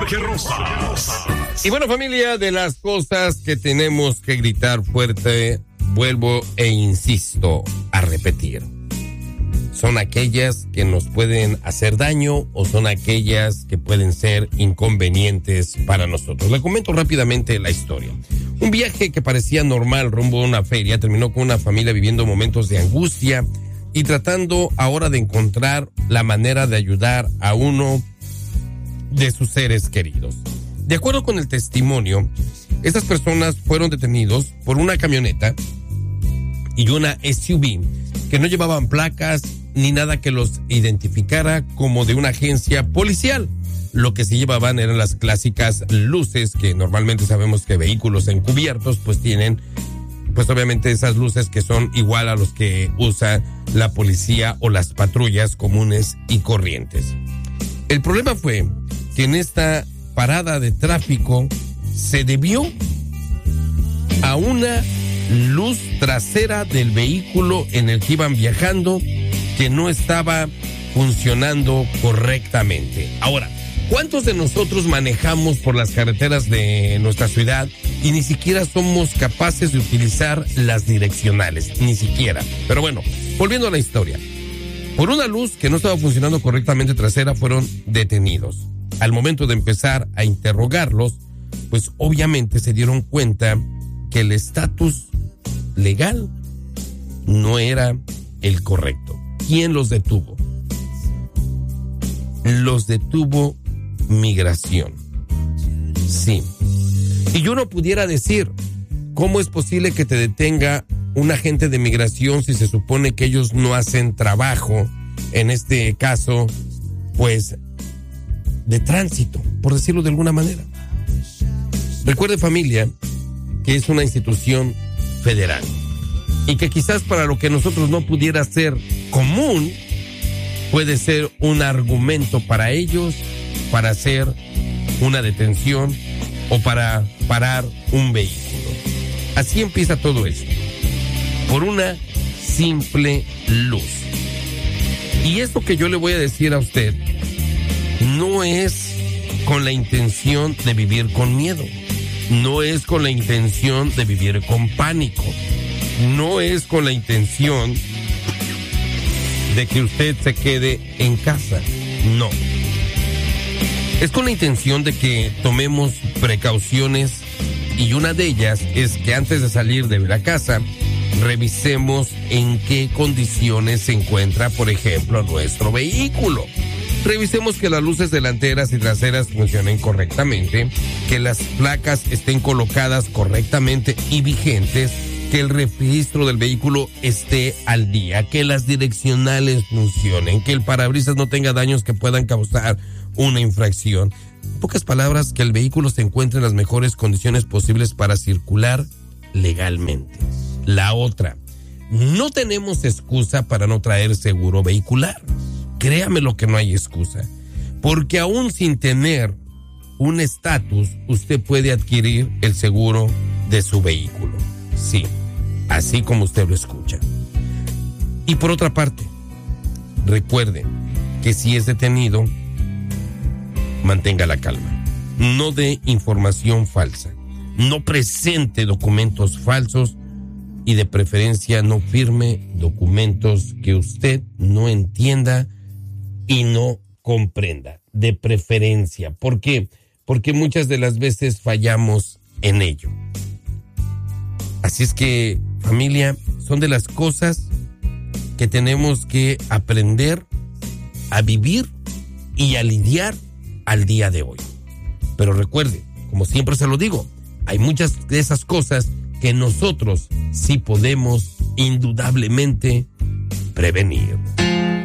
Jorge Rosas. Y bueno, familia, de las cosas que tenemos que gritar fuerte, vuelvo e insisto a repetir. Son aquellas que nos pueden hacer daño o son aquellas que pueden ser inconvenientes para nosotros. Le comento rápidamente la historia. Un viaje que parecía normal rumbo a una feria terminó con una familia viviendo momentos de angustia y tratando ahora de encontrar la manera de ayudar a uno de sus seres queridos. De acuerdo con el testimonio, estas personas fueron detenidos por una camioneta y una SUV que no llevaban placas ni nada que los identificara como de una agencia policial. Lo que se llevaban eran las clásicas luces que normalmente sabemos que vehículos encubiertos pues tienen, pues obviamente esas luces que son igual a los que usa la policía o las patrullas comunes y corrientes. El problema fue que en esta parada de tráfico se debió a una luz trasera del vehículo en el que iban viajando que no estaba funcionando correctamente. Ahora, ¿cuántos de nosotros manejamos por las carreteras de nuestra ciudad y ni siquiera somos capaces de utilizar las direccionales? Ni siquiera. Pero bueno, volviendo a la historia. Por una luz que no estaba funcionando correctamente trasera fueron detenidos. Al momento de empezar a interrogarlos, pues obviamente se dieron cuenta que el estatus legal no era el correcto. ¿Quién los detuvo? Los detuvo Migración. Sí. Y yo no pudiera decir, ¿cómo es posible que te detenga un agente de migración si se supone que ellos no hacen trabajo, en este caso, pues, de tránsito, por decirlo de alguna manera? Recuerde, familia, que es una institución federal y que quizás para lo que nosotros no pudiera ser común, puede ser un argumento para ellos para hacer una detención o para parar un vehículo. Así empieza todo esto, por una simple luz. Y esto que yo le voy a decir a usted no es con la intención de vivir con miedo, no es con la intención de vivir con pánico, no es con la intención de que usted se quede en casa, no. Es con la intención de que tomemos precauciones y una de ellas es que antes de salir de la casa revisemos en qué condiciones se encuentra, por ejemplo, nuestro vehículo. Revisemos que las luces delanteras y traseras funcionen correctamente, que las placas estén colocadas correctamente y vigentes, que el registro del vehículo esté al día, que las direccionales funcionen, que el parabrisas no tenga daños que puedan causar una infracción. En pocas palabras, que el vehículo se encuentre en las mejores condiciones posibles para circular legalmente. La otra, no tenemos excusa para no traer seguro vehicular. Créame lo que no hay excusa, porque aún sin tener un estatus, usted puede adquirir el seguro de su vehículo. Sí, así como usted lo escucha. Y por otra parte, recuerde que si es detenido, mantenga la calma. No dé información falsa. No presente documentos falsos y de preferencia no firme documentos que usted no entienda y no comprenda. De preferencia. ¿Por qué? Porque muchas de las veces fallamos en ello. Así es que, familia, son de las cosas que tenemos que aprender a vivir y a lidiar al día de hoy. Pero recuerde, como siempre se lo digo, hay muchas de esas cosas que nosotros sí podemos indudablemente prevenir.